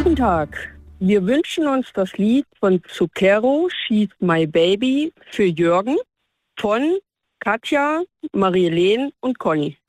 Guten Tag. Wir wünschen uns das Lied von Zucchero, She's My Baby, für Jürgen von Katja, Marie-Helene und Conny.